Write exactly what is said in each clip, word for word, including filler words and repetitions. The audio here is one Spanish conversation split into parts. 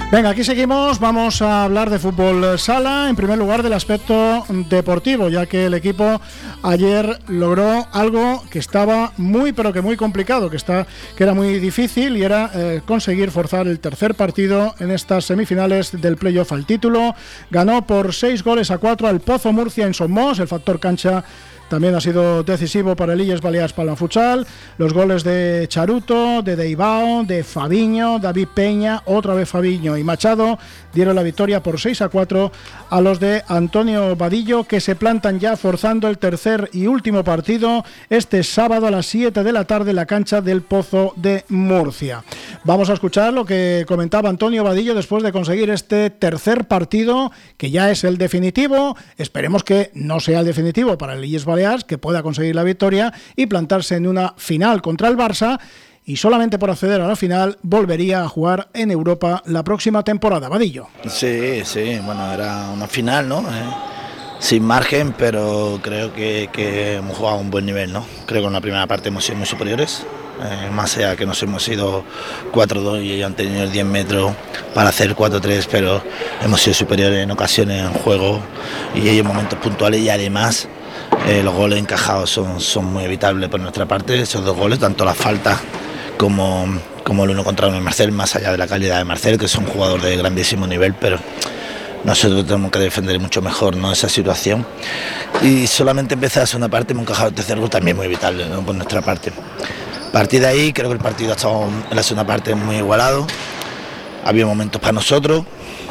Venga, aquí seguimos, vamos a hablar de fútbol sala, en primer lugar del aspecto deportivo, ya que el equipo ayer logró algo que estaba muy, pero que muy complicado, que, está, que era muy difícil, y era eh, conseguir forzar el tercer partido en estas semifinales del playoff al título. Ganó por seis goles a cuatro al Pozo Murcia en Somos. El factor cancha también ha sido decisivo para el Illes Balears Palma Futsal. Los goles de Charuto, de Deibao, de Fabiño, David Peña, otra vez Fabiño y Machado dieron la victoria por seis a cuatro a los de Antonio Vadillo, que se plantan ya forzando el tercer y último partido este sábado a las siete de la tarde en la cancha del Pozo de Murcia. Vamos a escuchar lo que comentaba Antonio Vadillo después de conseguir este tercer partido, que ya es el definitivo. Esperemos que no sea el definitivo para el Illes Balears, que pueda conseguir la victoria y plantarse en una final contra el Barça, y solamente por acceder a la final volvería a jugar en Europa la próxima temporada. Vadillo. Sí, sí, bueno, era una final, ¿no? Eh, sin margen, pero creo que, que hemos jugado a un buen nivel, ¿no? Creo que en la primera parte hemos sido muy superiores, eh, más allá que nos hemos ido cuatro dos y ellos han tenido diez metros para hacer cuatro tres, pero hemos sido superiores en ocasiones en juego y hay momentos puntuales, y además eh, los goles encajados son, son muy evitables por nuestra parte, esos dos goles, tanto la falta como, como el uno contra uno de Marcel, más allá de la calidad de Marcel, que es un jugador de grandísimo nivel, pero nosotros tenemos que defender mucho mejor, ¿no?, esa situación. Y solamente empezar la segunda parte, hemos encajado el tercer gol también muy evitable, ¿no?, por nuestra parte. A partir de ahí creo que el partido ha estado en la segunda parte muy igualado, había momentos para nosotros,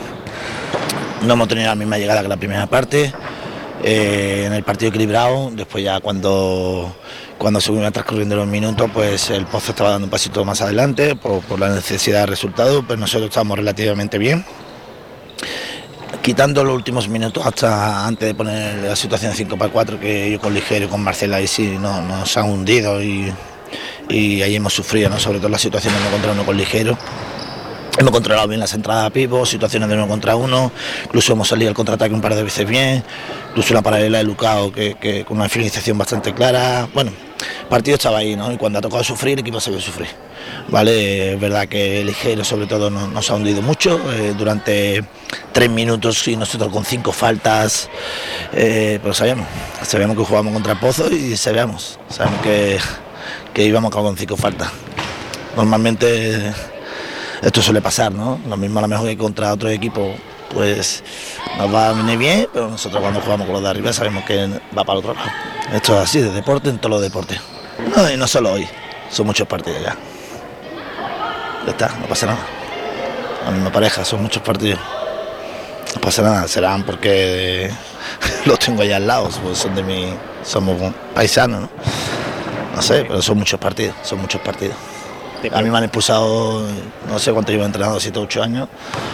no hemos tenido la misma llegada que la primera parte, eh, en el partido equilibrado, después ya cuando... Cuando se iban transcurriendo los minutos, pues el Pozo estaba dando un pasito más adelante por, por la necesidad de resultado, pero nosotros estábamos relativamente bien. Quitando los últimos minutos hasta antes de poner la situación cinco para cuatro, que yo con Ligero y con Marcela ahí sí no, nos han hundido y, y ahí hemos sufrido, ¿no?, sobre todo las situaciones de uno contra uno con Ligero. Hemos controlado bien las entradas a pivot, situaciones de uno contra uno, incluso hemos salido al contraataque un par de veces bien, incluso una paralela de Lucao que, que con una finalización bastante clara. Bueno, el partido estaba ahí, ¿no?, y cuando ha tocado sufrir, el equipo se ve sufrir. Vale, es verdad que Ligero sobre todo nos, nos ha hundido mucho eh, durante tres minutos y nosotros con cinco faltas, eh, pero sabíamos, sabíamos que jugábamos contra el Pozo y sabíamos, sabíamos que, que íbamos a acabar con cinco faltas. Normalmente esto suele pasar, ¿no? Lo mismo a lo mejor que contra otro equipo, pues nos va a venir bien, pero nosotros cuando jugamos con los de arriba sabemos que va para el otro lado. Esto es así, de deporte en todos los deportes. No, y no solo hoy, son muchos partidos ya. Ya está, no pasa nada. La misma pareja, son muchos partidos. No pasa nada, serán porque los tengo allá al lado, pues son de mi, somos paisanos, ¿no? No sé, pero son muchos partidos, son muchos partidos. A mí me han expulsado, no sé cuánto llevo entrenando, siete o ocho años,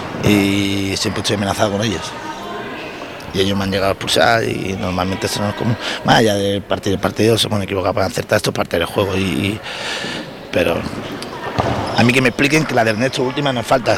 y siempre estoy amenazado con ellos. Y ellos me han llegado a expulsar y normalmente eso no es común. Más allá del partido, del partido se pueden equivocar para acertar, esto es parte del juego. Y, y, pero a mí que me expliquen que la de Ernesto última no es falta.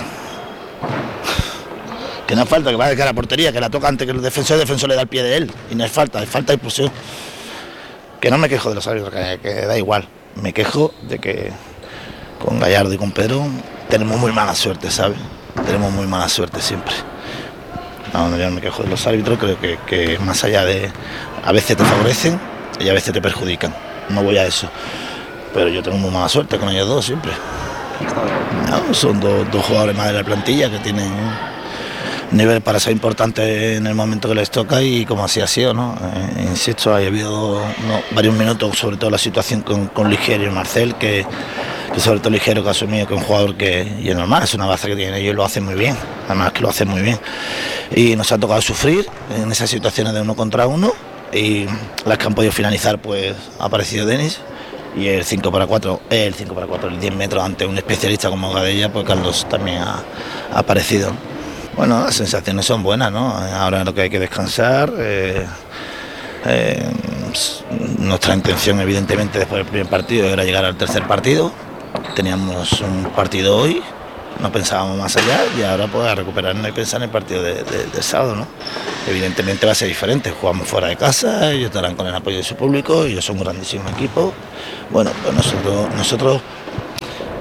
Que no es falta, que va a dejar la portería, que la toca antes que el defensor, el defensor le da el pie de él. Y no es falta, es falta de expulsión. Que no me quejo de los árbitros, que, que da igual. Me quejo de que con Gallardo y con Pedro tenemos muy mala suerte, ¿sabes? Tenemos muy mala suerte siempre. No, no, yo no me quejo de los árbitros, creo que, que más allá de... A veces te favorecen y a veces te perjudican, no voy a eso. Pero yo tengo muy mala suerte con ellos dos siempre. No, son dos, dos jugadores más de la plantilla que tienen nivel para ser importantes en el momento que les toca y como así ha sido, ¿no? Eh, insisto, ha habido no, varios minutos, sobre todo la situación con, con Ligero y Marcel, que... que sobre todo Ligero, que ha asumido que es un jugador que, y es normal, es una baza que tiene ellos y lo hacen muy bien, además que lo hacen muy bien. Y nos ha tocado sufrir en esas situaciones de uno contra uno, y las que han podido finalizar, pues ha aparecido Denis, y el cinco para cuatro, el cinco para cuatro, el diez metros ante un especialista como Gadella, pues Carlos también ha, ha aparecido. Bueno, las sensaciones son buenas, ¿no? Ahora lo que hay que descansar. Eh, eh, nuestra intención, evidentemente, después del primer partido era llegar al tercer partido. Teníamos un partido hoy, no pensábamos más allá y ahora pues a recuperarnos y pensar en el partido de, de, del sábado, ¿no? Evidentemente va a ser diferente, jugamos fuera de casa, ellos estarán con el apoyo de su público, ellos son un grandísimo equipo. Bueno, pues nosotros, nosotros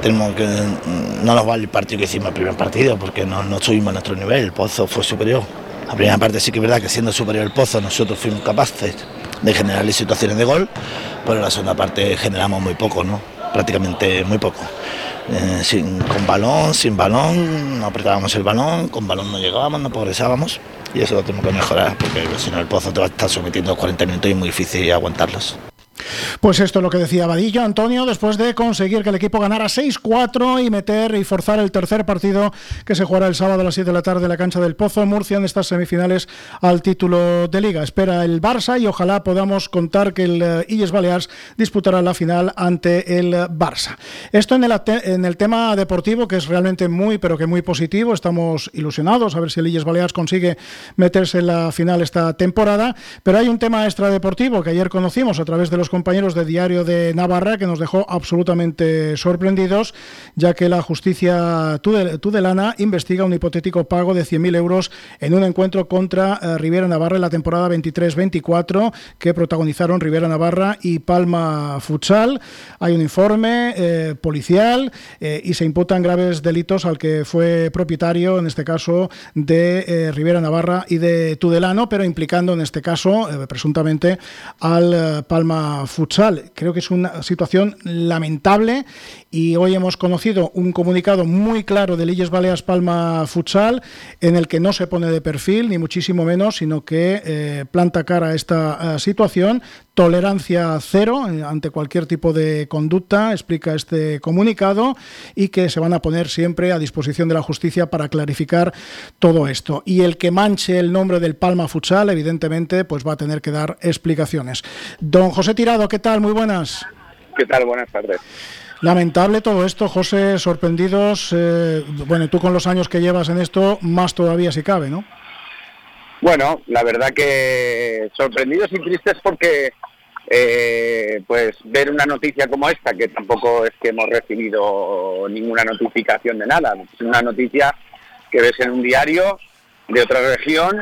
tenemos que no nos vale el partido que hicimos el primer partido, porque no, no subimos a nuestro nivel. El Pozo fue superior. La primera parte sí que es verdad que siendo superior el Pozo nosotros fuimos capaces de generarle situaciones de gol, pero en la segunda parte generamos muy poco, ¿no? Prácticamente muy poco. Eh, sin, con balón, sin balón, no apretábamos el balón, con balón no llegábamos, no progresábamos, y eso lo tenemos que mejorar, porque si no el Pozo te va a estar sometiendo cuarenta minutos y es muy difícil aguantarlos. Pues esto es lo que decía Vadillo, Antonio, después de conseguir que el equipo ganara seis cuatro y meter y forzar el tercer partido que se jugará el sábado a las siete de la tarde en la cancha del Pozo en Murcia en estas semifinales al título de Liga. Espera el Barça y ojalá podamos contar que el uh, Illes Balears disputará la final ante el Barça. Esto en el, en el tema deportivo, que es realmente muy pero que muy positivo. Estamos ilusionados a ver si el Illes Balears consigue meterse en la final esta temporada, pero hay un tema extradeportivo que ayer conocimos a través de los compañeros de Diario de Navarra que nos dejó absolutamente sorprendidos, ya que la justicia tudelana investiga un hipotético pago de cien mil euros en un encuentro contra eh, Riviera Navarra en la temporada veintitrés veinticuatro que protagonizaron Riviera Navarra y Palma Futsal. Hay un informe eh, policial eh, y se imputan graves delitos al que fue propietario, en este caso, de eh, Riviera Navarra y de Tudelano, pero implicando en este caso eh, presuntamente al eh, Palma Futsal. Creo que es una situación lamentable y hoy hemos conocido un comunicado muy claro del Illes Balears Palma Futsal en el que no se pone de perfil ni muchísimo menos, sino que eh, planta cara a esta uh, situación. Tolerancia cero eh, ante cualquier tipo de conducta, explica este comunicado, y que se van a poner siempre a disposición de la justicia para clarificar todo esto. Y el que manche el nombre del Palma Futsal, evidentemente, pues va a tener que dar explicaciones. Don José Tirado, ¿qué tal? Muy buenas. ¿Qué tal? Buenas tardes. Lamentable todo esto, José, sorprendidos. Eh, bueno, tú con los años que llevas en esto, más todavía si cabe, ¿no? Bueno, la verdad que sorprendidos y tristes porque eh, pues ver una noticia como esta, que tampoco es que hemos recibido ninguna notificación de nada, es una noticia que ves en un diario de otra región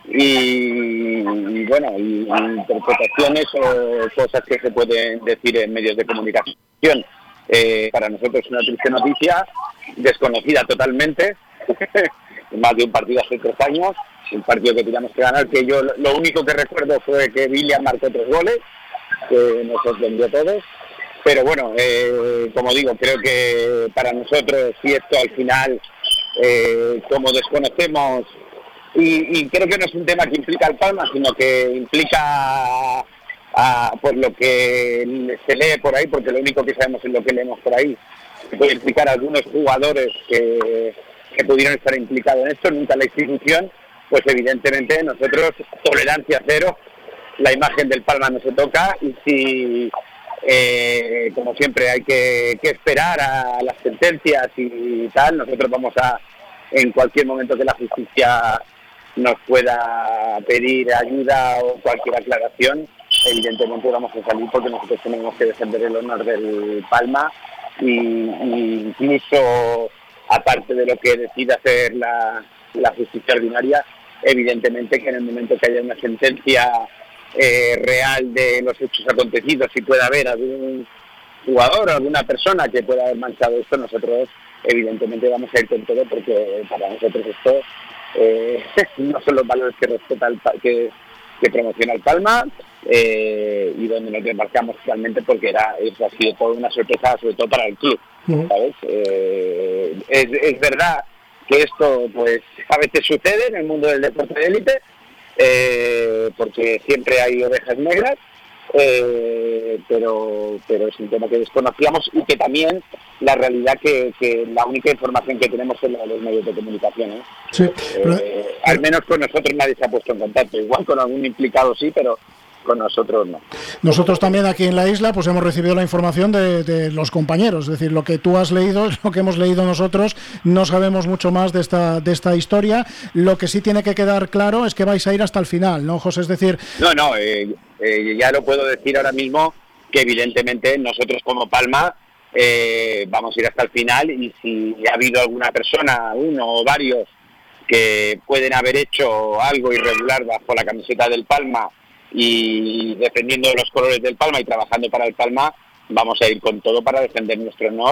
y, y bueno, y, y interpretaciones o cosas que se pueden decir en medios de comunicación. Eh, para nosotros es una triste noticia, desconocida totalmente, más de un partido hace tres años, un partido que teníamos que ganar, que yo lo único que recuerdo fue que William marcó tres goles, que nos sorprendió a todos, pero bueno, eh, como digo, creo que para nosotros, si esto al final, eh, como desconocemos, y, y creo que no es un tema que implica al Palma, sino que implica a, por lo que se lee por ahí, porque lo único que sabemos es lo que leemos por ahí, que puede implicar a algunos jugadores que, que pudieron estar implicados en esto, nunca la institución, pues evidentemente nosotros, tolerancia cero, la imagen del Palma no se toca, y si, eh, como siempre, hay que, que esperar a las sentencias y tal, nosotros vamos a, en cualquier momento que la justicia nos pueda pedir ayuda o cualquier aclaración, evidentemente vamos a salir porque nosotros tenemos que defender el honor del Palma y, y incluso aparte de lo que decida hacer la, la justicia ordinaria, evidentemente que en el momento que haya una sentencia eh, real de los hechos acontecidos, si puede haber algún jugador o alguna persona que pueda haber manchado esto, nosotros evidentemente vamos a ir con todo, porque para nosotros esto eh, no son los valores que respeta el, que, que promociona el Palma, eh, y donde nos embarcamos totalmente, porque era eso ha sido toda una sorpresa, sobre todo para el club, ¿sabes? Eh, es, es verdad que esto pues a veces sucede en el mundo del deporte de élite, eh, porque siempre hay ovejas negras, eh, pero pero es un tema que desconocíamos y que también la realidad que, que la única información que tenemos es la de los medios de comunicación, ¿eh? Sí, pero... eh, al menos con nosotros nadie se ha puesto en contacto, igual con algún implicado sí, pero con nosotros no. Nosotros también aquí en la isla pues hemos recibido la información de, de los compañeros, es decir, lo que tú has leído es lo que hemos leído nosotros, no sabemos mucho más de esta de esta historia. Lo que sí tiene que quedar claro es que vais a ir hasta el final, ¿no, José? Es decir... No, no, eh, eh, ya lo puedo decir ahora mismo, que evidentemente nosotros como Palma eh, vamos a ir hasta el final, y si ha habido alguna persona, uno o varios, que pueden haber hecho algo irregular bajo la camiseta del Palma y defendiendo los colores del Palma y trabajando para el Palma, vamos a ir con todo para defender nuestro honor,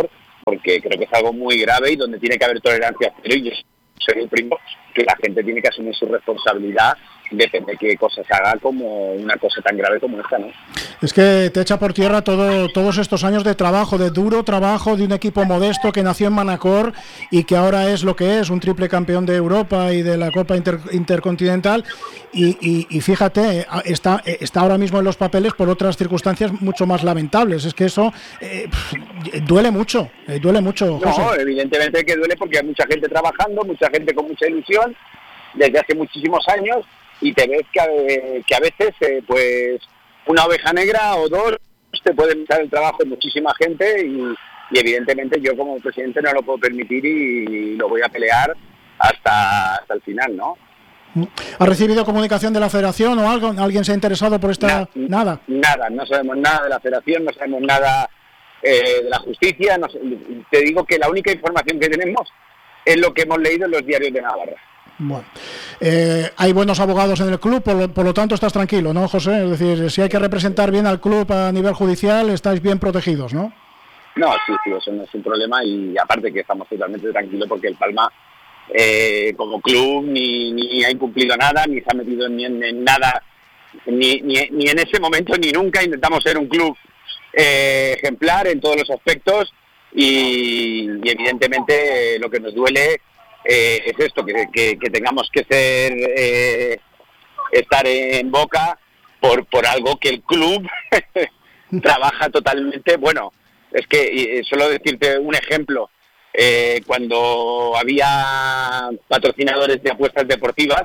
porque creo que es algo muy grave y donde tiene que haber tolerancia cero, y yo soy el primero que la gente tiene que asumir su responsabilidad, depende de qué cosas haga, como una cosa tan grave como esta, ¿no? Es que te echa por tierra todo, todos estos años de trabajo, de duro trabajo de un equipo modesto que nació en Manacor y que ahora es lo que es, un triple campeón de Europa y de la Copa Inter, Intercontinental, y, y, y fíjate, está, está ahora mismo en los papeles por otras circunstancias mucho más lamentables. Es que eso eh, duele mucho, eh, duele mucho, José. No, evidentemente que duele porque hay mucha gente trabajando, mucha gente con mucha ilusión desde hace muchísimos años, y te ves que a, que a veces eh, pues una oveja negra o dos te pueden echar el trabajo de muchísima gente, y, y evidentemente yo como presidente no lo puedo permitir y lo voy a pelear hasta, hasta el final, ¿no? ¿Ha recibido comunicación de la federación o algo? ¿Alguien se ha interesado por esta? Na, nada. Nada, no sabemos nada de la federación, no sabemos nada eh, de la justicia. No, te digo que la única información que tenemos es lo que hemos leído en los diarios de Navarra. Bueno, eh, hay buenos abogados en el club, por lo, por lo tanto estás tranquilo, ¿no, José? Es decir, si hay que representar bien al club a nivel judicial, estáis bien protegidos, ¿no? No, sí, sí, eso no es un problema, y aparte que estamos totalmente tranquilos porque el Palma eh, como club ni, ni ha incumplido nada, ni se ha metido ni en, en nada, ni, ni, ni en ese momento ni nunca. Intentamos ser un club eh, ejemplar en todos los aspectos, y, y evidentemente eh, lo que nos duele Eh, es esto, que, que, que tengamos que ser eh, estar en boca por por algo que el club trabaja totalmente. Bueno, es que eh, solo decirte un ejemplo, eh, cuando había patrocinadores de apuestas deportivas,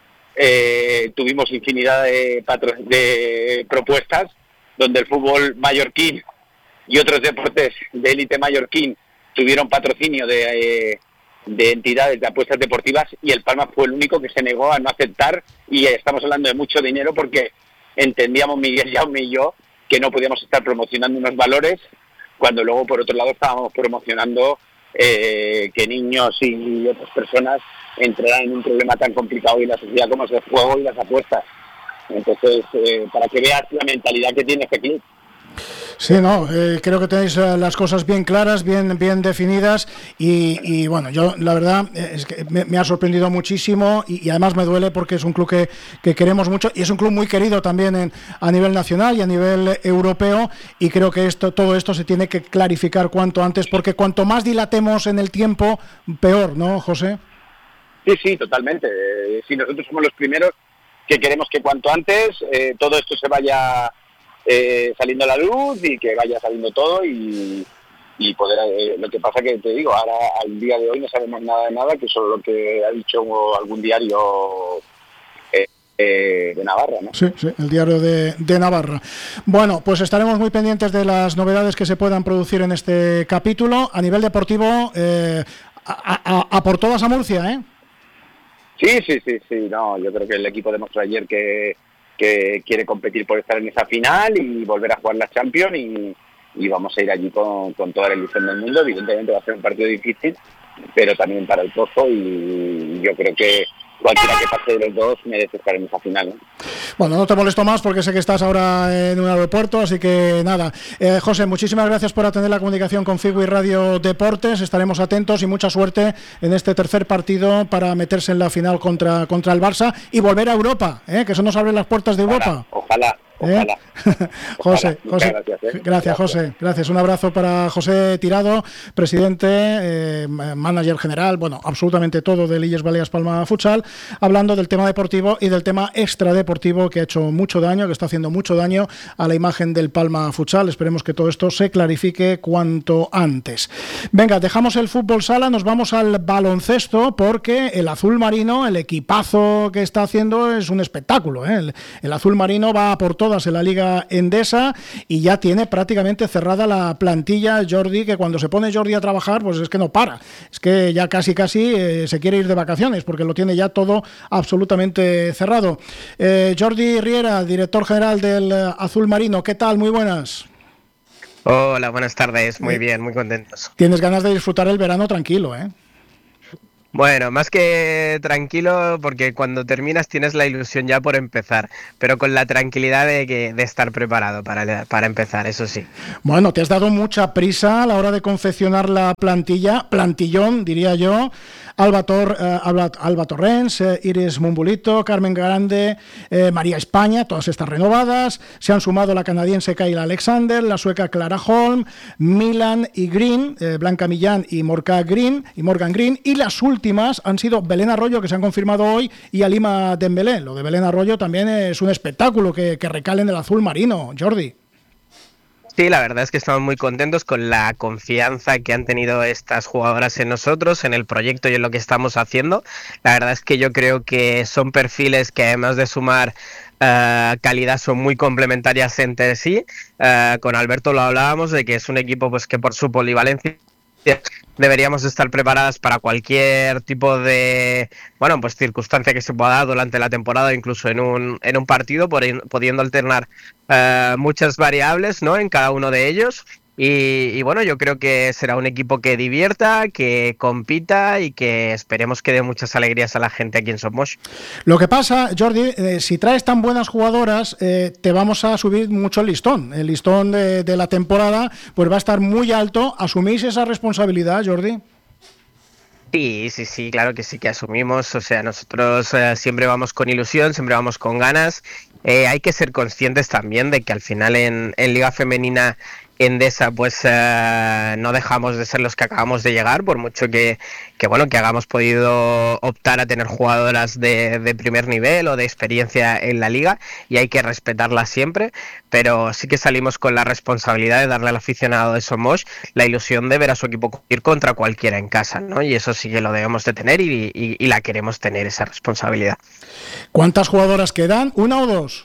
eh, tuvimos infinidad de, patro- de propuestas donde el fútbol mallorquín y otros deportes de élite mallorquín tuvieron patrocinio de... Eh, de entidades de apuestas deportivas, y el Palma fue el único que se negó a no aceptar, y estamos hablando de mucho dinero porque entendíamos Miguel Jaume y yo que no podíamos estar promocionando unos valores cuando luego por otro lado estábamos promocionando eh, que niños y otras personas entraran en un problema tan complicado y la sociedad como es el juego y las apuestas. Entonces, eh, para que veas la mentalidad que tiene este club. Sí, no, eh, creo que tenéis eh, las cosas bien claras, bien bien definidas, y, y bueno, yo la verdad eh, es que me, me ha sorprendido muchísimo, y, y además me duele porque es un club que, que queremos mucho, y es un club muy querido también en, a nivel nacional y a nivel europeo, y creo que esto todo esto se tiene que clarificar cuanto antes, porque cuanto más dilatemos en el tiempo, peor, ¿no, José? Sí, sí, totalmente. Eh, si nosotros somos los primeros que queremos que cuanto antes eh, todo esto se vaya Eh, saliendo a la luz y que vaya saliendo todo, y, y poder eh, lo que pasa que te digo, ahora al día de hoy no sabemos nada de nada, que solo lo que ha dicho algún diario eh, eh, de Navarra, ¿no? Sí, sí, el diario de, de Navarra. Bueno, pues estaremos muy pendientes de las novedades que se puedan producir en este capítulo. A nivel deportivo, eh, a, a, a por todas a Murcia, ¿eh? Sí, sí, sí, sí, no, yo creo que el equipo demostró ayer que que quiere competir por estar en esa final y volver a jugar la Champions, y, y vamos a ir allí con, con toda la ilusión del mundo. Evidentemente va a ser un partido difícil, pero también para el Pozo, y yo creo que cualquiera que pase de los dos merece estar en esa final, ¿no? Bueno, no te molesto más porque sé que estás ahora en un aeropuerto, así que nada. Eh, José, muchísimas gracias por atender la comunicación con Figo y Radio Deportes. Estaremos atentos y mucha suerte en este tercer partido para meterse en la final contra, contra el Barça y volver a Europa, ¿eh? Que eso nos abre las puertas de Europa. Ojalá, ojalá. ¿Eh? José, Ojalá. José, gracias, ¿eh? gracias, gracias, José, gracias. Un abrazo para José Tirado, presidente, eh, manager general, bueno, absolutamente todo del Illes Baleas Palma Futsal, hablando del tema deportivo y del tema extradeportivo que ha hecho mucho daño, que está haciendo mucho daño a la imagen del Palma Futsal. Esperemos que todo esto se clarifique cuanto antes. Venga, dejamos el fútbol sala, nos vamos al baloncesto, porque el azul marino, el equipazo que está haciendo es un espectáculo, ¿eh? El, el azul marino va a por todas en la Liga Endesa y ya tiene prácticamente cerrada la plantilla. Jordi, que cuando se pone Jordi a trabajar, pues es que no para, es que ya casi casi eh, se quiere ir de vacaciones porque lo tiene ya todo absolutamente cerrado. eh, Jordi Riera, director general del eh, azul marino, ¿qué tal? Muy buenas. Hola, buenas tardes, muy bien, muy contentos. Tienes ganas de disfrutar el verano tranquilo, ¿eh? Bueno, más que tranquilo, porque cuando terminas tienes la ilusión ya por empezar, pero con la tranquilidad de, que, de estar preparado para, para empezar, eso sí. Bueno, te has dado mucha prisa a la hora de confeccionar la plantilla, plantillón, diría yo. Alba, Tor, eh, Alba, Alba Torrens, eh, Iris Mumbulito, Carmen Grande, eh, María España, todas estas renovadas. Se han sumado la canadiense Kayla Alexander, la sueca Clara Holm, Milan y Green, eh, Blanca Millán y Morca Green, y Morgan Green, y las últimas han sido Belén Arroyo, que se han confirmado hoy, y Alima Dembélé. Lo de Belén Arroyo también es un espectáculo que, que recale en el azul marino, Jordi. Sí, la verdad es que estamos muy contentos con la confianza que han tenido estas jugadoras en nosotros, en el proyecto y en lo que estamos haciendo. La verdad es que yo creo que son perfiles que, además de sumar uh, calidad, son muy complementarias entre sí. Uh, con Alberto lo hablábamos de que es un equipo pues que por su polivalencia deberíamos estar preparadas para cualquier tipo de, bueno, pues circunstancia que se pueda dar durante la temporada, incluso en un, en un partido, pudiendo alternar uh, muchas variables, ¿no?, en cada uno de ellos. Y, y bueno, yo creo que será un equipo que divierta, que compita y que esperemos que dé muchas alegrías a la gente aquí en Somos. Lo que pasa, Jordi, eh, si traes tan buenas jugadoras, eh, te vamos a subir mucho el listón. El listón de, de la temporada pues va a estar muy alto. ¿Asumís esa responsabilidad, Jordi? Sí, sí, sí, claro que sí que asumimos. O sea, nosotros eh, siempre vamos con ilusión, siempre vamos con ganas. Eh, hay que ser conscientes también de que al final en, en Liga Femenina Endesa pues uh, no dejamos de ser los que acabamos de llegar, por mucho que, que bueno que hayamos podido optar a tener jugadoras de, de primer nivel o de experiencia en la liga, y hay que respetarlas siempre, pero sí que salimos con la responsabilidad de darle al aficionado de Somos la ilusión de ver a su equipo competir contra cualquiera en casa, ¿no? Y eso sí que lo debemos de tener y, y, y la queremos tener, esa responsabilidad. ¿Cuántas jugadoras quedan? ¿Una o dos?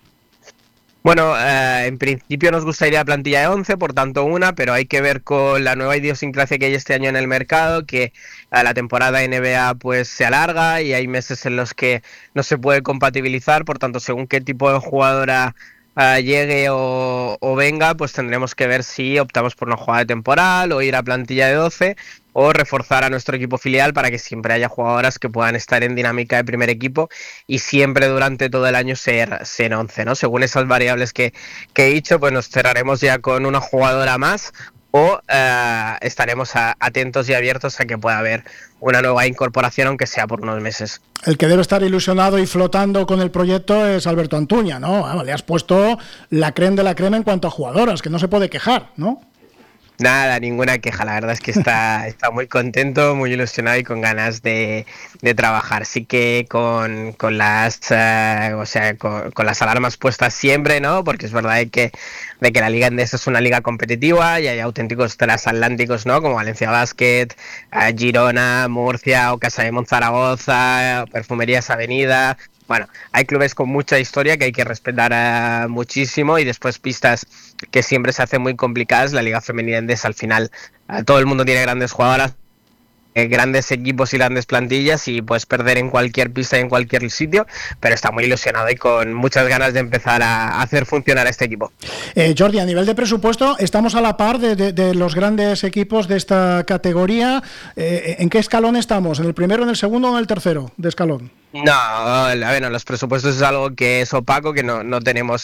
Bueno, eh, en principio nos gustaría plantilla de once, por tanto una, pero hay que ver con la nueva idiosincrasia que hay este año en el mercado, que a la temporada N B A pues se alarga y hay meses en los que no se puede compatibilizar, por tanto según qué tipo de jugadora uh, llegue o, o venga, pues tendremos que ver si optamos por una jugada de temporal o ir a plantilla de doce, o reforzar a nuestro equipo filial para que siempre haya jugadoras que puedan estar en dinámica de primer equipo y siempre durante todo el año ser, ser once, ¿no? Según esas variables que, que he dicho, pues nos cerraremos ya con una jugadora más o uh, estaremos a, atentos y abiertos a que pueda haber una nueva incorporación, aunque sea por unos meses. El que debe estar ilusionado y flotando con el proyecto es Alberto Antuña, ¿no? Bueno, le has puesto la crema de la crema en cuanto a jugadoras, que no se puede quejar, ¿no? Nada, ninguna queja, la verdad es que está, está muy contento, muy ilusionado y con ganas de, de trabajar. Sí que con, con las uh, o sea, con, con las alarmas puestas siempre, ¿no? Porque es verdad de que, de que la Liga Endesa es una liga competitiva y hay auténticos transatlánticos, ¿no? Como Valencia Basket, uh, Girona, Murcia, Ocasa de Monzaragoza, Perfumerías Avenida. Bueno, hay clubes con mucha historia que hay que respetar uh, muchísimo, y después pistas que siempre se hacen muy complicadas. La Liga Femenina Endesa, al final, uh, todo el mundo tiene grandes jugadoras, eh, grandes equipos y grandes plantillas, y puedes perder en cualquier pista y en cualquier sitio, pero está muy ilusionado y con muchas ganas de empezar a hacer funcionar a este equipo. Eh, Jordi, a nivel de presupuesto, estamos a la par de, de, de los grandes equipos de esta categoría. Eh, ¿En qué escalón estamos? ¿En el primero, en el segundo o en el tercero de escalón? No, a ver, los presupuestos es algo que es opaco, que no, no tenemos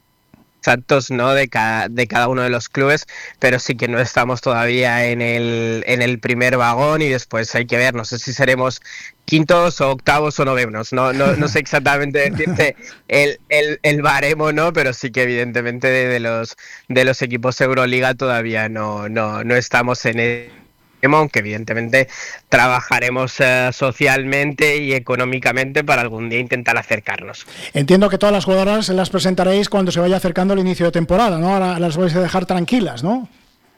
exactos, ¿no?, de cada, de cada uno de los clubes, pero sí que no estamos todavía en el, en el primer vagón, y después hay que ver, no sé si seremos quintos o octavos o novenos, no, no, no sé exactamente decirte el, el, el baremo, ¿no?, pero sí que evidentemente de, de los de los equipos Euroliga todavía no, no, no estamos en el, aunque evidentemente trabajaremos uh, socialmente y económicamente para algún día intentar acercarnos. Entiendo que todas las jugadoras las presentaréis cuando se vaya acercando el inicio de temporada, ¿no? Ahora las vais a dejar tranquilas, ¿no?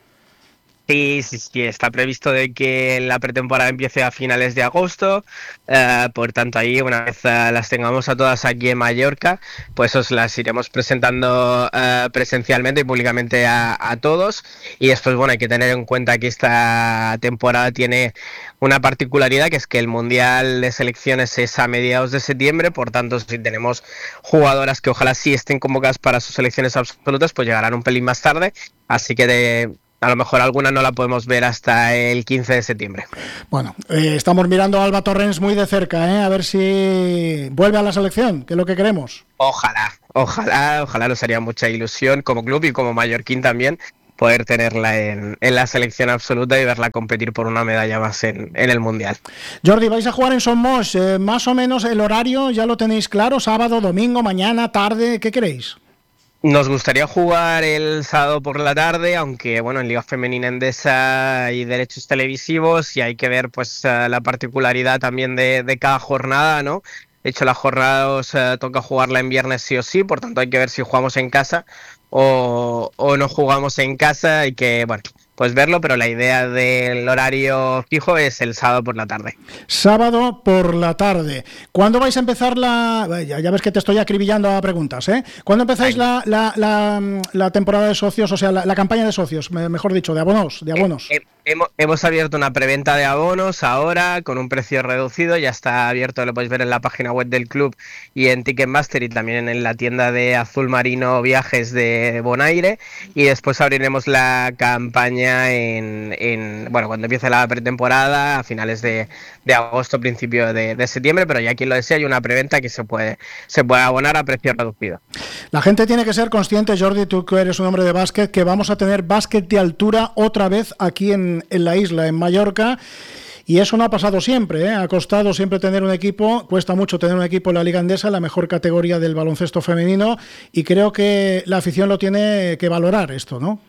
Sí, sí, sí, está previsto de que la pretemporada empiece a finales de agosto, uh, por tanto ahí una vez uh, las tengamos a todas aquí en Mallorca, pues os las iremos presentando uh, presencialmente y públicamente a, a todos. Y después, bueno, hay que tener en cuenta que esta temporada tiene una particularidad, que es que el Mundial de Selecciones es a mediados de septiembre, por tanto si tenemos jugadoras que ojalá sí estén convocadas para sus selecciones absolutas, pues llegarán un pelín más tarde, así que de a lo mejor alguna no la podemos ver hasta el quince de septiembre. Bueno, eh, estamos mirando a Alba Torrens muy de cerca, ¿eh? A ver si vuelve a la selección, que es lo que queremos. Ojalá, ojalá, ojalá nos haría mucha ilusión como club y como mallorquín también poder tenerla en, en la selección absoluta y verla competir por una medalla más en, en el Mundial. Jordi, vais a jugar en Somos, eh, más o menos el horario ya lo tenéis claro, sábado, domingo, mañana, tarde, ¿qué queréis? Nos gustaría jugar el sábado por la tarde, aunque bueno, en Liga Femenina Endesa hay derechos televisivos y hay que ver pues la particularidad también de, de cada jornada, ¿no? De hecho, la jornada os uh, toca jugarla en viernes sí o sí, por tanto hay que ver si jugamos en casa o, o no jugamos en casa. Hay que, bueno, pues verlo, pero la idea del horario fijo es el sábado por la tarde. Sábado por la tarde. ¿Cuándo vais a empezar la...? Ya, ya ves que te estoy acribillando a preguntas, ¿eh? ¿Cuándo empezáis la, la, la, la temporada de socios, o sea, la, la campaña de socios, mejor dicho, de abonos? De abonos? Eh, eh, hemos, hemos abierto una preventa de abonos ahora con un precio reducido, ya está abierto, lo podéis ver en la página web del club y en Ticketmaster y también en la tienda de Azul Marino Viajes de Bonaire, y después abriremos la campaña En, en bueno, cuando empiece la pretemporada a finales de, de agosto, principio de, de septiembre, pero ya quien lo desea hay una preventa que se puede, se puede abonar a precio reducido. La gente tiene que ser consciente, Jordi, tú que eres un hombre de básquet, que vamos a tener básquet de altura otra vez aquí en, en la isla, en Mallorca. Y eso no ha pasado siempre, ¿eh? Ha costado siempre tener un equipo, cuesta mucho tener un equipo en la Liga Endesa, la mejor categoría del baloncesto femenino, y creo que la afición lo tiene que valorar esto, ¿no?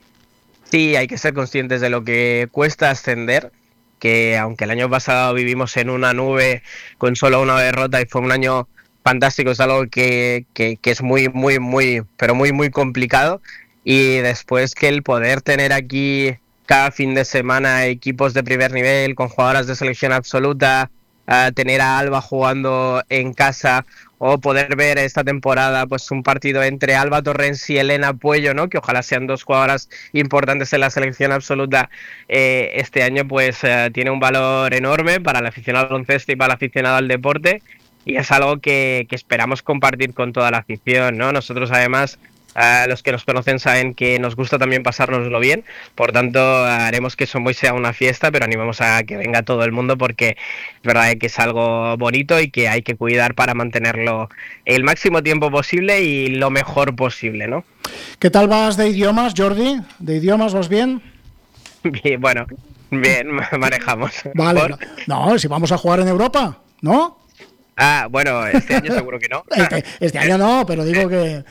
Sí, hay que ser conscientes de lo que cuesta ascender, que aunque el año pasado vivimos en una nube con solo una derrota y fue un año fantástico, es algo que, que, que es muy, muy, muy, pero muy, muy complicado. Y después que el poder tener aquí cada fin de semana equipos de primer nivel con jugadoras de selección absoluta, uh, tener a Alba jugando en casa, o poder ver esta temporada pues un partido entre Alba Torrens y Elena Puello, ¿no? Que ojalá sean dos jugadoras importantes en la selección absoluta eh, este año, pues eh, tiene un valor enorme para el aficionado al baloncesto y para el aficionado al deporte, y es algo que, que esperamos compartir con toda la afición, ¿no? Nosotros además, Uh, los que nos conocen saben que nos gusta también pasárnoslo bien, por tanto haremos que Somos sea una fiesta, pero animamos a que venga todo el mundo porque es verdad que es algo bonito y que hay que cuidar para mantenerlo el máximo tiempo posible y lo mejor posible, ¿no? ¿Qué tal vas de idiomas, Jordi? ¿De idiomas vas bien? Bien, bueno, bien, manejamos. Vale, no, no, si vamos a jugar en Europa, ¿no? Ah, bueno, este año seguro que no. Este, este año no, pero digo que...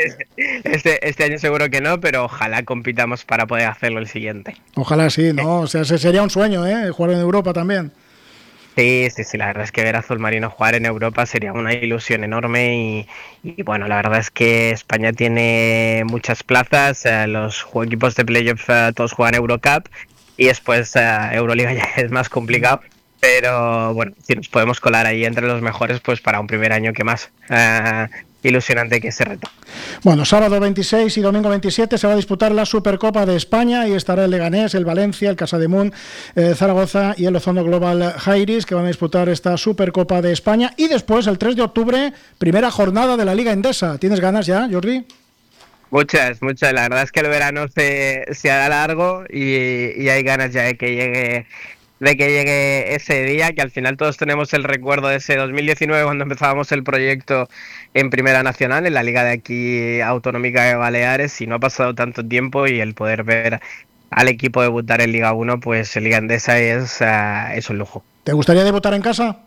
Este, este año seguro que no, pero ojalá compitamos para poder hacerlo el siguiente. Ojalá sí, ¿no? O sea, sería un sueño, ¿eh? Jugar en Europa también. Sí, sí, sí, la verdad es que ver a Azul Marino jugar en Europa sería una ilusión enorme y, y bueno, la verdad es que España tiene muchas plazas, eh, los equipos de playoff eh, todos juegan Eurocup y después eh, Euroliga ya es más complicado. Pero bueno, si nos podemos colar ahí entre los mejores, pues para un primer año que más uh, ilusionante que ese reto. Bueno, sábado veintiséis y domingo veintisiete se va a disputar la Supercopa de España y estará el Leganés, el Valencia, el Casademón, eh, Zaragoza y el Ozono Global Jairis, que van a disputar esta Supercopa de España. Y después, el tres de octubre, primera jornada de la Liga Endesa. ¿Tienes ganas ya, Jordi? Muchas, muchas. La verdad es que el verano se, se hará largo y, y hay ganas ya de que llegue... de que llegue ese día, que al final todos tenemos el recuerdo de ese dos mil diecinueve cuando empezábamos el proyecto en Primera Nacional, en la liga de aquí autonómica de Baleares, y no ha pasado tanto tiempo, y el poder ver al equipo debutar en Liga uno, pues en Liga Endesa es, uh, es un lujo. ¿Te gustaría debutar en casa?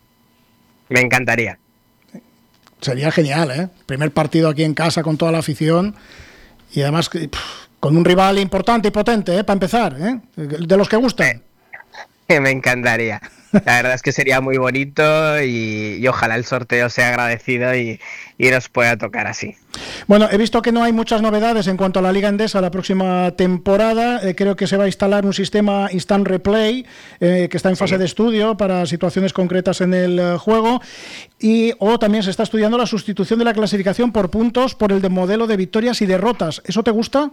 Me encantaría. Sería genial, ¿eh? Primer partido aquí en casa con toda la afición y además pff, con un rival importante y potente, ¿eh? Para empezar, ¿eh? De los que gustan. Me encantaría. La verdad es que sería muy bonito y, y ojalá el sorteo sea agradecido y, y nos pueda tocar así. Bueno, he visto que no hay muchas novedades en cuanto a la Liga Endesa la próxima temporada. Eh, creo que se va a instalar un sistema Instant Replay eh, que está en fase sí. de estudio para situaciones concretas en el uh, juego. Y o también se está estudiando la sustitución de la clasificación por puntos por el de modelo de victorias y derrotas. ¿Eso te gusta?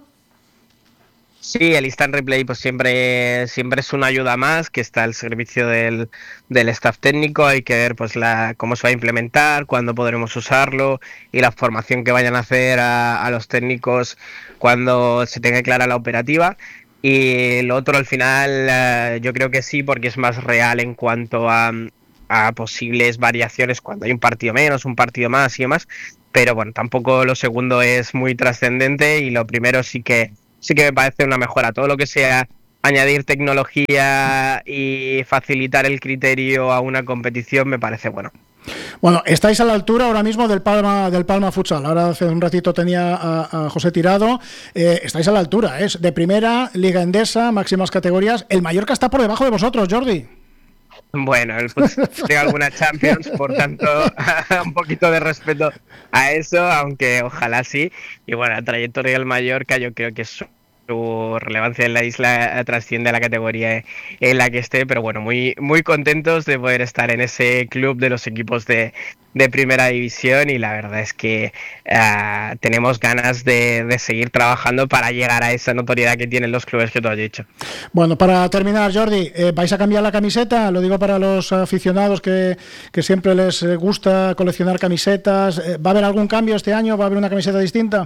Sí, el Instant Replay pues siempre, siempre es una ayuda más que está al servicio del, del staff técnico. Hay que ver pues la, cómo se va a implementar, cuándo podremos usarlo y la formación que vayan a hacer a, a los técnicos cuando se tenga clara la operativa. Y lo otro al final uh, yo creo que sí, porque es más real en cuanto a, a posibles variaciones cuando hay un partido menos, un partido más y demás. Pero bueno, tampoco lo segundo es muy trascendente y lo primero sí que sí que me parece una mejora. Todo lo que sea añadir tecnología y facilitar el criterio a una competición me parece bueno. Bueno, estáis a la altura ahora mismo del Palma del Palma Futsal. Ahora hace un ratito tenía a, a José Tirado. Eh, estáis a la altura, es de primera, Liga Endesa, máximas categorías. El Mallorca está por debajo de vosotros, Jordi. Bueno, el Futsal tiene alguna Champions, por tanto, un poquito de respeto a eso, aunque ojalá sí. Y bueno, la trayectoria del Mallorca yo creo que es su relevancia en la isla trasciende a la categoría en la que esté, pero bueno, muy muy contentos de poder estar en ese club de los equipos de, de primera división y la verdad es que uh, tenemos ganas de, de seguir trabajando para llegar a esa notoriedad que tienen los clubes que tú has dicho. Bueno, para terminar, Jordi, eh, ¿vais a cambiar la camiseta? Lo digo para los aficionados que, que siempre les gusta coleccionar camisetas. ¿Va a haber algún cambio este año? ¿Va a haber una camiseta distinta?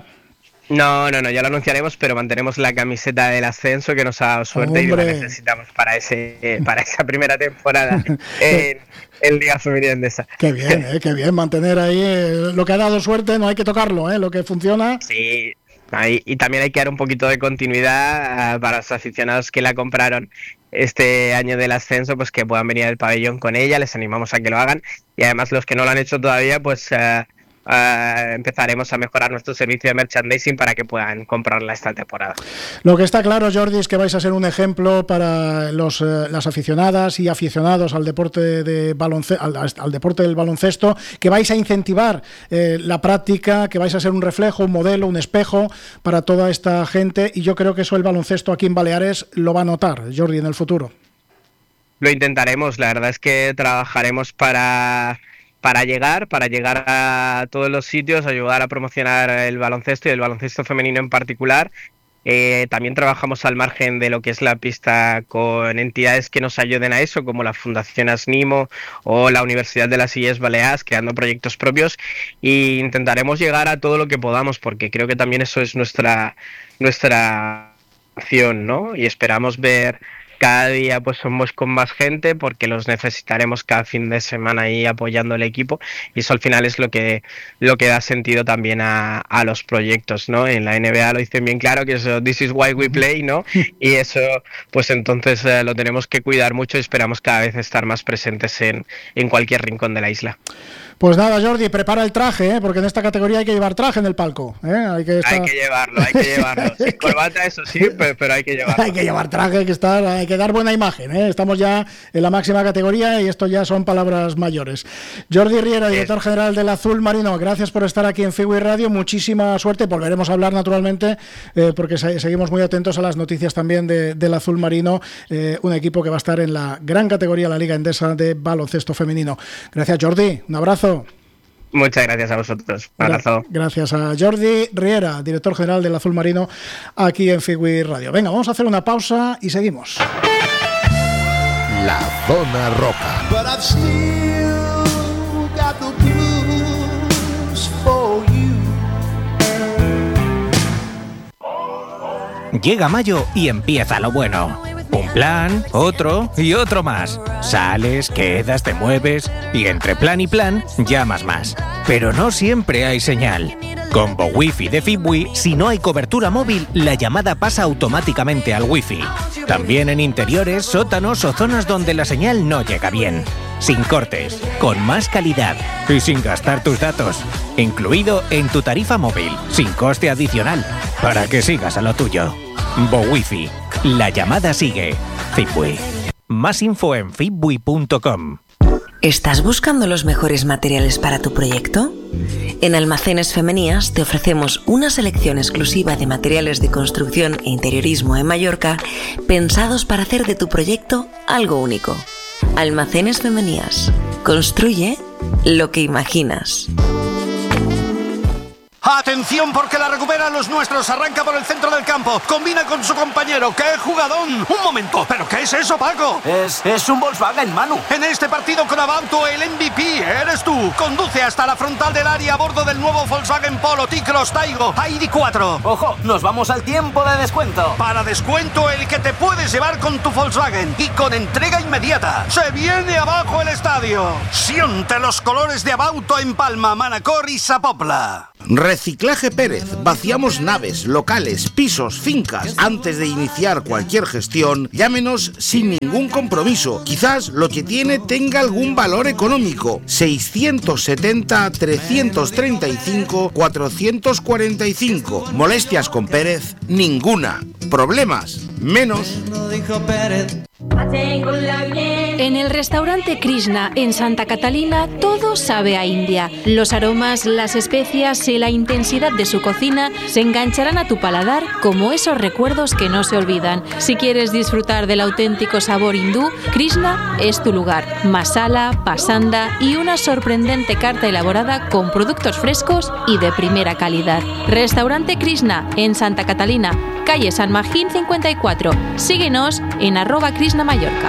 No, no, no, ya lo anunciaremos, pero mantenemos la camiseta del ascenso que nos ha dado suerte. ¡Hombre! Y la necesitamos para ese para esa primera temporada en, en Liga Femenina Endesa. Qué bien, eh, qué bien mantener ahí eh, lo que ha dado suerte, no hay que tocarlo, eh, lo que funciona. Sí, ahí, y también hay que dar un poquito de continuidad uh, para los aficionados que la compraron este año del ascenso, pues que puedan venir al pabellón con ella, les animamos a que lo hagan y además los que no lo han hecho todavía, pues... Uh, Uh, empezaremos a mejorar nuestro servicio de merchandising para que puedan comprarla esta temporada. Lo que está claro, Jordi, es que vais a ser un ejemplo para los, eh, las aficionadas y aficionados al deporte de balonce- al, al deporte del baloncesto, que vais a incentivar eh, la práctica, que vais a ser un reflejo, un modelo, un espejo para toda esta gente, y yo creo que eso el baloncesto aquí en Baleares lo va a notar, Jordi, en el futuro. Lo intentaremos, la verdad es que trabajaremos para... para llegar, para llegar a todos los sitios, ayudar a promocionar el baloncesto y el baloncesto femenino en particular. Eh, también trabajamos al margen de lo que es la pista con entidades que nos ayuden a eso, como la Fundación ASNIMO o la Universidad de las Illes Balears, creando proyectos propios, e intentaremos llegar a todo lo que podamos, porque creo que también eso es nuestra, nuestra acción, ¿no? Y esperamos ver... Cada día pues somos con más gente porque los necesitaremos cada fin de semana ahí apoyando el equipo y eso al final es lo que lo que da sentido también a, a los proyectos, ¿no? En la N B A lo dicen bien claro que eso, this is why we play, ¿no? Y eso pues entonces eh, lo tenemos que cuidar mucho y esperamos cada vez estar más presentes en, en cualquier rincón de la isla. Pues nada, Jordi, prepara el traje, ¿eh? Porque en esta categoría hay que llevar traje en el palco, ¿eh? Hay que, estar... hay que llevarlo, hay que llevarlo. Sin corbata, eso sí, pero, pero hay que llevarlo. Hay que llevar traje, hay que estar, hay que dar buena imagen, ¿eh? Estamos ya en la máxima categoría y esto ya son palabras mayores. Jordi Riera, director general del Azul Marino, gracias por estar aquí en Figui Radio, muchísima suerte. Volveremos a hablar naturalmente, eh, porque se- seguimos muy atentos a las noticias también de, del Azul Marino, eh, un equipo que va a estar en la gran categoría, la Liga Endesa de baloncesto femenino. Gracias, Jordi, un abrazo. Muchas gracias a vosotros. Un abrazo. Gracias a Jordi Riera, director general del Azul Marino, aquí en Figui Radio. Venga, vamos a hacer una pausa y seguimos. La Zona Roja. But I've still got the blues for you. Llega mayo y empieza lo bueno. Un plan, otro y otro más. Sales, quedas, te mueves y entre plan y plan llamas más. Pero no siempre hay señal. Con Wi-Fi de Fibwi, si no hay cobertura móvil, la llamada pasa automáticamente al Wi-Fi. También en interiores, sótanos o zonas donde la señal no llega bien. Sin cortes, con más calidad y sin gastar tus datos. Incluido en tu tarifa móvil, sin coste adicional, para que sigas a lo tuyo. Wi-Fi. La llamada sigue. Fibwi. Más info en fibwi punto com. ¿Estás buscando los mejores materiales para tu proyecto? En Almacenes Femenías te ofrecemos una selección exclusiva de materiales de construcción e interiorismo en Mallorca pensados para hacer de tu proyecto algo único. Almacenes Femenías. Construye lo que imaginas. Atención porque la recuperan los nuestros. Arranca por el centro del campo. Combina con su compañero. ¡Qué jugadón! Un momento. ¿Pero qué es eso, Paco? Es, es un Volkswagen, Manu. En este partido con Abauto, el M V P eres tú. Conduce hasta la frontal del área a bordo del nuevo Volkswagen Polo T-Cross Taigo I D cuatro. Ojo, nos vamos al tiempo de descuento. Para descuento el que te puedes llevar con tu Volkswagen y con entrega inmediata. Se viene abajo el estadio. Siente los colores de Abauto en Palma, Manacor y Sapopla. Reciclaje Pérez. Vaciamos naves, locales, pisos, fincas. Antes de iniciar cualquier gestión, llámenos sin ningún compromiso. Quizás lo que tiene tenga algún valor económico. seiscientos setenta, trescientos treinta y cinco, cuatrocientos cuarenta y cinco. Molestias con Pérez, ninguna. Problemas, menos. En el restaurante Krishna en Santa Catalina todo sabe a India. Los aromas, las especias y la intensidad de su cocina se engancharán a tu paladar como esos recuerdos que no se olvidan. Si quieres disfrutar del auténtico sabor hindú, Krishna es tu lugar. Masala, pasanda y una sorprendente carta elaborada con productos frescos y de primera calidad. Restaurante Krishna en Santa Catalina, calle San Magín cincuenta y cuatro. Síguenos en arroba Krishna Mallorca.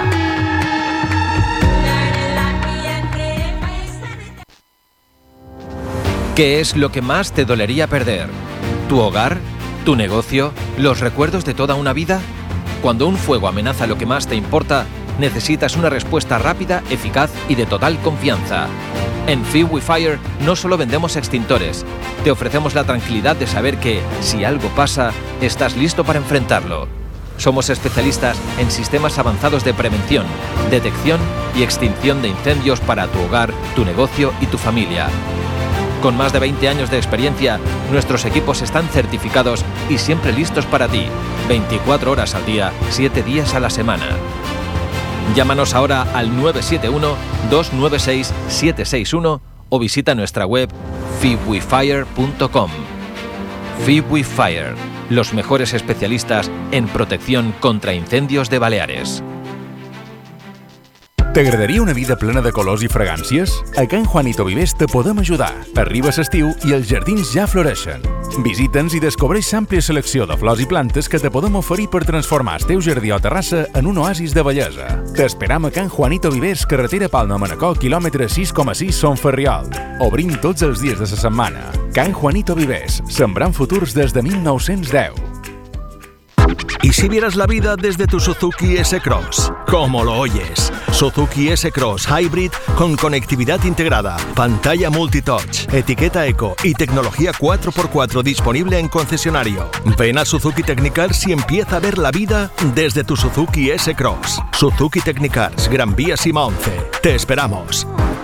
¿Qué es lo que más te dolería perder? ¿Tu hogar? ¿Tu negocio? ¿Los recuerdos de toda una vida? Cuando un fuego amenaza lo que más te importa, necesitas una respuesta rápida, eficaz y de total confianza. En FeedWeFire no solo vendemos extintores, te ofrecemos la tranquilidad de saber que, si algo pasa, estás listo para enfrentarlo. Somos especialistas en sistemas avanzados de prevención, detección y extinción de incendios para tu hogar, tu negocio y tu familia. Con más de veinte años de experiencia, nuestros equipos están certificados y siempre listos para ti, veinticuatro horas al día, siete días a la semana. Llámanos ahora al nueve siete uno, dos nueve seis, siete seis uno o visita nuestra web feedwefire punto com. FeedWeFire, los mejores especialistas en protección contra incendios de Baleares. T'agradaria una vida plena de colors i fragàncies? A Can Juanito Vivers te podem ajudar. Arriba l'estiu i els jardins ja floreixen. Visita'ns i descobreix l'àmplia selecció de flors i plantes que te podem oferir per transformar el teu jardí o terrassa en un oasis de bellesa. T'esperam a Can Juanito Vivers, carretera Palma-Manacor, quilòmetre sis coma sis, Son Ferriol. Obrim tots els dies de la setmana. Can Juanito Vivers, sembrant futurs des de mil nou-cents deu. ¿Y si vieras la vida desde tu Suzuki S-Cross? ¿Cómo lo oyes? Suzuki S-Cross Hybrid con conectividad integrada, pantalla multitouch, etiqueta eco y tecnología cuatro por cuatro disponible en concesionario. Ven a Suzuki Technicars y empieza a ver la vida desde tu Suzuki S-Cross. Suzuki Technicars, Gran Vía Sima once. Te esperamos.